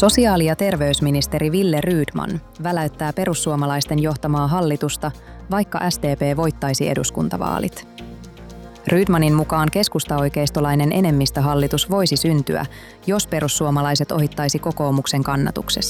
Sosiaali- ja terveysministeri Wille Rydman väläyttää perussuomalaisten johtamaa hallitusta, vaikka SDP voittaisi eduskuntavaalit. Rydmanin mukaan keskustaoikeistolainen enemmistöhallitus voisi syntyä, jos perussuomalaiset ohittaisi kokoomuksen kannatuksessa.